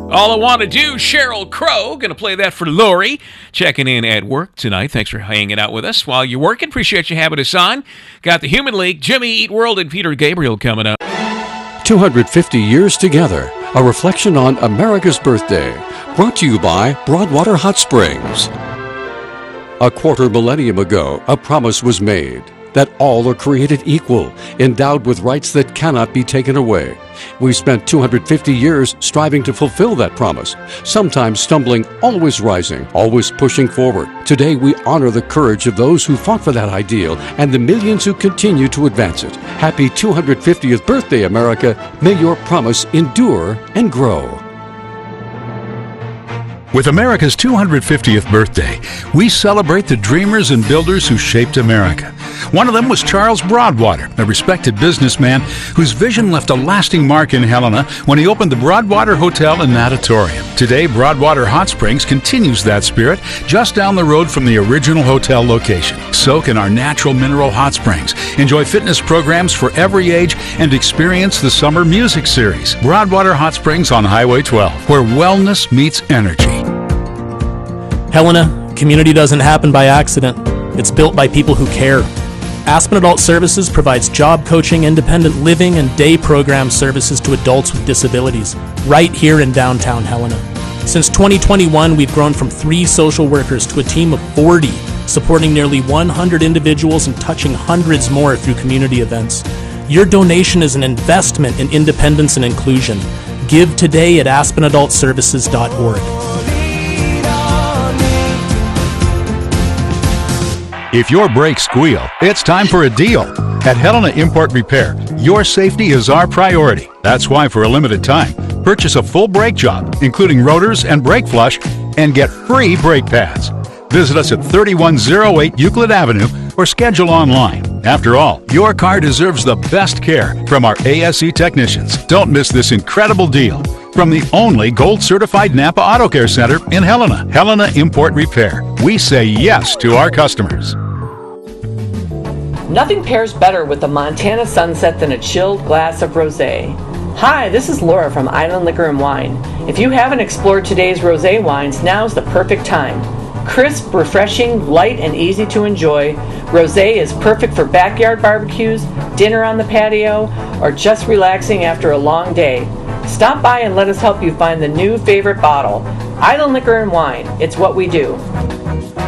All I Want to Do, Sheryl Crow. Going to play that for Lori. Checking in at work tonight. Thanks for hanging out with us while you're working. Appreciate you having us on. Got the Human League, Jimmy Eat World, and Peter Gabriel coming up. 250 years together. A reflection on America's birthday. Brought to you by Broadwater Hot Springs. A quarter millennium ago, a promise was made that all are created equal, endowed with rights that cannot be taken away. We've spent 250 years striving to fulfill that promise, sometimes stumbling, always rising, always pushing forward. Today, we honor the courage of those who fought for that ideal and the millions who continue to advance it. Happy 250th birthday, America. May your promise endure and grow. With America's 250th birthday, we celebrate the dreamers and builders who shaped America. One of them was Charles Broadwater, a respected businessman whose vision left a lasting mark in Helena when he opened the Broadwater Hotel and Natatorium. Today, Broadwater Hot Springs continues that spirit just down the road from the original hotel location. Soak in our natural mineral hot springs, enjoy fitness programs for every age, and experience the summer music series. Broadwater Hot Springs on Highway 12, where wellness meets energy. Helena, community doesn't happen by accident. It's built by people who care. Aspen Adult Services provides job coaching, independent living, and day program services to adults with disabilities, right here in downtown Helena. Since 2021, we've grown from 3 social workers to a team of 40, supporting nearly 100 individuals and touching hundreds more through community events. Your donation is an investment in independence and inclusion. Give today at aspenadultservices.org. If your brakes squeal, it's time for a deal. At Helena Import Repair, your safety is our priority. That's why for a limited time, purchase a full brake job, including rotors and brake flush, and get free brake pads. Visit us at 3108 Euclid Avenue or schedule online. After all, your car deserves the best care from our ASE technicians. Don't miss this incredible deal from the only gold-certified Napa Auto Care Center in Helena. Helena Import Repair. We say yes to our customers. Nothing pairs better with a Montana sunset than a chilled glass of rosé. Hi, this is Laura from Island Liquor and Wine. If you haven't explored today's rosé wines, now's the perfect time. Crisp, refreshing, light, and easy to enjoy, rosé is perfect for backyard barbecues, dinner on the patio, or just relaxing after a long day. Stop by and let us help you find the new favorite bottle. Island Liquor and Wine, it's what we do.